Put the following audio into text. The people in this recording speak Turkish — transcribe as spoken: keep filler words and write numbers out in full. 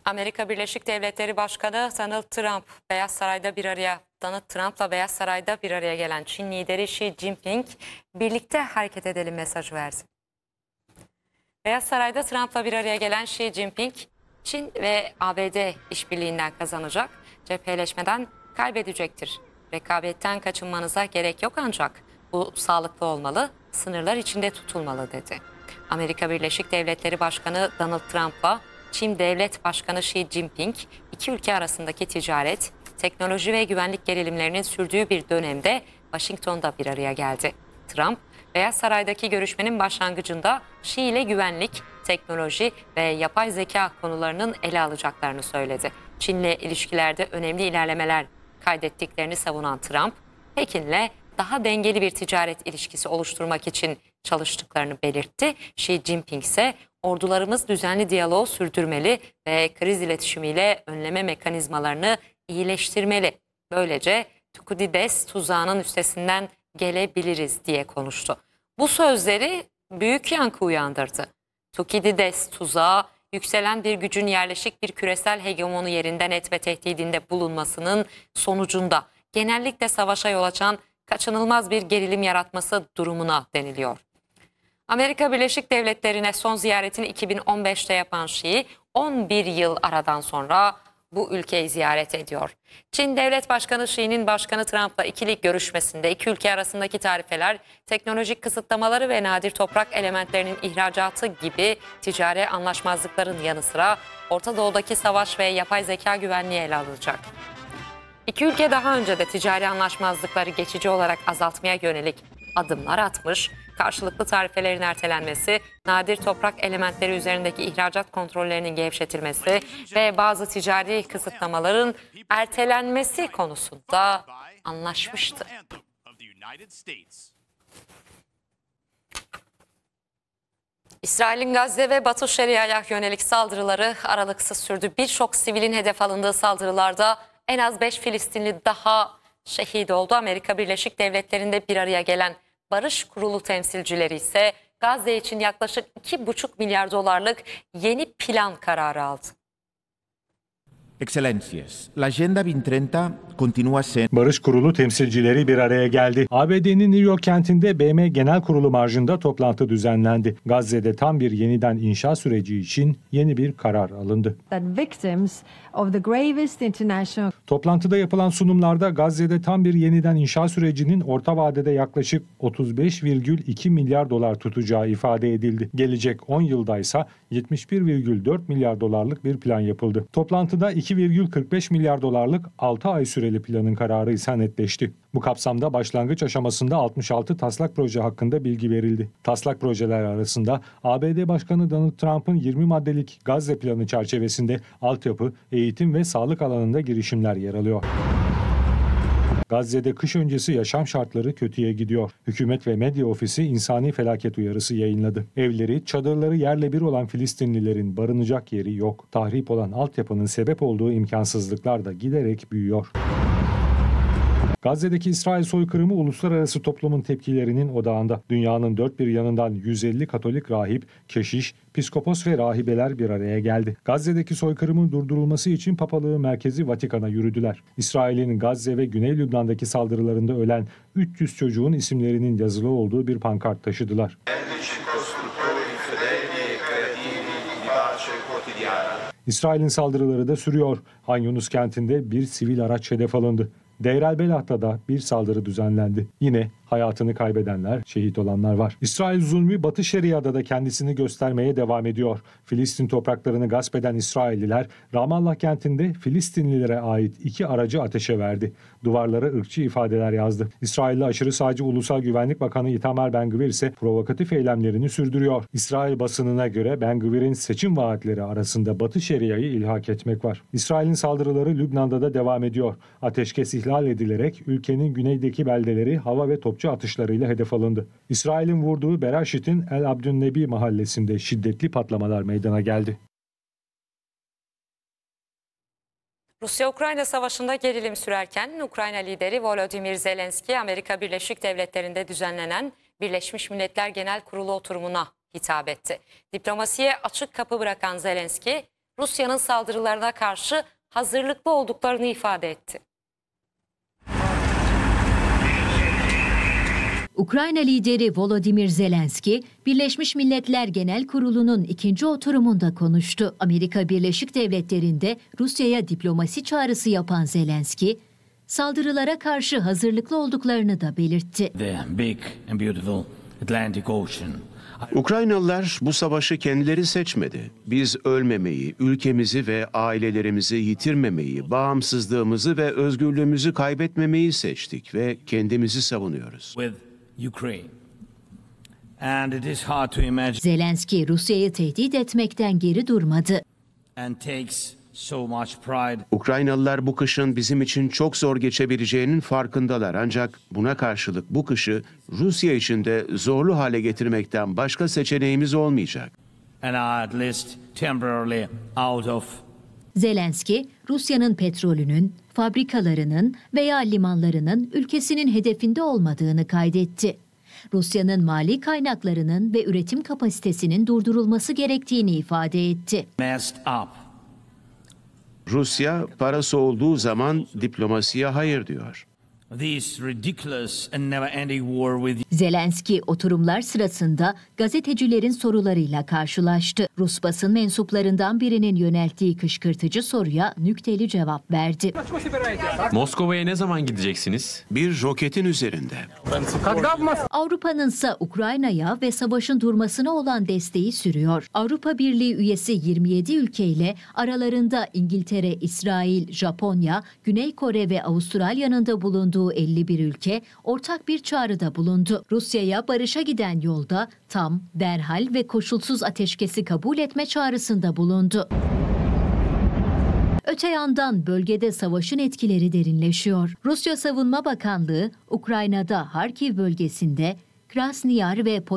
Amerika Birleşik Devletleri Başkanı Donald Trump, Beyaz Saray'da bir araya Donald Trump'la Beyaz Saray'da bir araya gelen Çin lideri Xi Jinping, birlikte hareket edelim mesajı verdi. Beyaz Saray'da Trump'la bir araya gelen Xi Jinping, Çin ve A B D işbirliğinden kazanacak, cepheleşmeden kaybedecektir. Rekabetten kaçınmanıza gerek yok ancak bu sağlıklı olmalı, sınırlar içinde tutulmalı dedi. Amerika Birleşik Devletleri Başkanı Donald Trump'la Çin Devlet Başkanı Xi Jinping, iki ülke arasındaki ticaret, teknoloji ve güvenlik gerilimlerinin sürdüğü bir dönemde Washington'da bir araya geldi. Trump, Beyaz Saray'daki görüşmenin başlangıcında Xi ile güvenlik, teknoloji ve yapay zeka konularının ele alacaklarını söyledi. Çin'le ilişkilerde önemli ilerlemeler kaydettiklerini savunan Trump, Pekin'le daha dengeli bir ticaret ilişkisi oluşturmak için çalıştıklarını belirtti. Xi Jinping ise ordularımız düzenli diyaloğu sürdürmeli ve kriz iletişimiyle önleme mekanizmalarını iyileştirmeli. Böylece Thukydides tuzağının üstesinden gelebiliriz diye konuştu. Bu sözleri büyük yankı uyandırdı. Thukydides tuzağı, yükselen bir gücün yerleşik bir küresel hegemonu yerinden etme tehdidinde bulunmasının sonucunda genellikle savaşa yol açan kaçınılmaz bir gerilim yaratması durumuna deniliyor. Amerika Birleşik Devletleri'ne son ziyaretini iki bin on beşte yapan Xi, on bir yıl aradan sonra bu ülkeyi ziyaret ediyor. Çin Devlet Başkanı Xi'nin Başkanı Trump'la ikili görüşmesinde iki ülke arasındaki tarifeler, teknolojik kısıtlamaları ve nadir toprak elementlerinin ihracatı gibi ticari anlaşmazlıkların yanı sıra Orta Doğu'daki savaş ve yapay zeka güvenliği ele alınacak. İki ülke daha önce de ticari anlaşmazlıkları geçici olarak azaltmaya yönelik adımlar atmış, karşılıklı tarifelerin ertelenmesi, nadir toprak elementleri üzerindeki ihracat kontrollerinin gevşetilmesi ve bazı ticari kısıtlamaların ertelenmesi konusunda anlaşmıştı. İsrail'in Gazze ve Batı Şeria'ya yönelik saldırıları aralıksız sürdü. Birçok sivilin hedef alındığı saldırılarda en az beş Filistinli daha şehit oldu. Amerika Birleşik Devletleri'nde bir araya gelen Barış Kurulu temsilcileri ise Gazze için yaklaşık iki buçuk milyar dolarlık yeni plan kararı aldı. Excelências, la Agenda bin trenta continua sendo... Barış Kurulu temsilcileri bir araya geldi. A B D'nin New York kentinde B M Genel Kurulu marjında toplantı düzenlendi. Gazze'de tam bir yeniden inşa süreci için yeni bir karar alındı. Toplantıda yapılan sunumlarda Gazze'de tam bir yeniden inşa sürecinin orta vadede yaklaşık otuz beş virgül iki milyar dolar tutacağı ifade edildi. Gelecek on yılda ise yetmiş bir virgül dört milyar dolarlık bir plan yapıldı. Toplantıda iki virgül kırk beş milyar dolarlık altı ay süreli planın kararı ise netleşti. Bu kapsamda başlangıç aşamasında altmış altı taslak proje hakkında bilgi verildi. Taslak projeler arasında A B D Başkanı Donald Trump'ın yirmi maddelik Gazze planı çerçevesinde altyapı, eğitim ve sağlık alanında girişimler yer alıyor. Gazze'de kış öncesi yaşam şartları kötüye gidiyor. Hükümet ve medya ofisi insani felaket uyarısı yayınladı. Evleri, çadırları yerle bir olan Filistinlilerin barınacak yeri yok. Tahrip olan altyapının sebep olduğu imkansızlıklar da giderek büyüyor. Gazze'deki İsrail soykırımı uluslararası toplumun tepkilerinin odağında. Dünyanın dört bir yanından yüz elli Katolik rahip, keşiş, piskopos ve rahibeler bir araya geldi. Gazze'deki soykırımın durdurulması için papalığı merkezi Vatikan'a yürüdüler. İsrail'in Gazze ve Güney Lübnan'daki saldırılarında ölen üç yüz çocuğun isimlerinin yazılı olduğu bir pankart taşıdılar. İsrail'in saldırıları da sürüyor. Han Yunus kentinde bir sivil araç hedef alındı. Deir el-Belah'ta da bir saldırı düzenlendi. Yine hayatını kaybedenler, şehit olanlar var. İsrail zulmü Batı Şeria'da da kendisini göstermeye devam ediyor. Filistin topraklarını gasp eden İsrailliler Ramallah kentinde Filistinlilere ait iki aracı ateşe verdi. Duvarlara ırkçı ifadeler yazdı. İsrailli aşırı sağcı Ulusal Güvenlik Bakanı Itamar Ben-Gvir ise provokatif eylemlerini sürdürüyor. İsrail basınına göre Ben-Gvir'in seçim vaatleri arasında Batı Şeria'yı ilhak etmek var. İsrail'in saldırıları Lübnan'da da devam ediyor. Ateşkes ihlal edilerek ülkenin güneydeki beldeleri hava ve topçu atışlarıyla hedef alındı. İsrail'in vurduğu Beraşit'in El Abdünnebi mahallesinde şiddetli patlamalar meydana geldi. Rusya-Ukrayna savaşında gerilim sürerken Ukrayna lideri Volodymyr Zelenski, Amerika Birleşik Devletleri'nde düzenlenen Birleşmiş Milletler Genel Kurulu oturumuna hitap etti. Diplomasiye açık kapı bırakan Zelenski, Rusya'nın saldırılarına karşı hazırlıklı olduklarını ifade etti. Ukrayna lideri Volodymyr Zelenski, Birleşmiş Milletler Genel Kurulu'nun ikinci oturumunda konuştu. Amerika Birleşik Devletleri'nde Rusya'ya diplomasi çağrısı yapan Zelenski, saldırılara karşı hazırlıklı olduklarını da belirtti. The big and beautiful Atlantic Ocean. Ukraynalılar bu savaşı kendileri seçmedi. Biz ölmemeyi, ülkemizi ve ailelerimizi yitirmemeyi, bağımsızlığımızı ve özgürlüğümüzü kaybetmemeyi seçtik ve kendimizi savunuyoruz. With Ukraine. And it is hard to imagine Zelenski, Rusya'yı tehdit etmekten geri durmadı. and takes so much pride. Ukraynalılar bu kışın bizim için çok zor geçebileceğinin farkındalar. Ancak buna karşılık bu kışı Rusya için de zorlu hale getirmekten başka seçeneğimiz olmayacak. And are at least temporarily out of. Zelenski, Rusya'nın petrolünün, fabrikalarının veya limanlarının ülkesinin hedefinde olmadığını kaydetti. Rusya'nın mali kaynaklarının ve üretim kapasitesinin durdurulması gerektiğini ifade etti. Messed up. Rusya parası olduğu zaman diplomasiye hayır diyor. This ridiculous and never-ending war with Zelenski oturumlar sırasında gazetecilerin sorularıyla karşılaştı. Rus basın mensuplarından birinin yönelttiği kışkırtıcı soruya nükteli cevap verdi. Moskova'ya ne zaman gideceksiniz? Bir roketin üzerinde. Avrupa'nın ise Ukrayna'ya ve savaşın durmasına olan desteği sürüyor. Avrupa Birliği üyesi yirmi yedi ülkeyle aralarında İngiltere, İsrail, Japonya, Güney Kore ve Avustralya'nın da bulunduğu elli bir ülke ortak bir çağrıda bulundu. Rusya'ya barışa giden yolda tam, derhal ve koşulsuz ateşkesi kabul etme çağrısında bulundu. Öte yandan bölgede savaşın etkileri derinleşiyor. Rusya Savunma Bakanlığı, Ukrayna'da Harkiv bölgesinde Krasniyar ve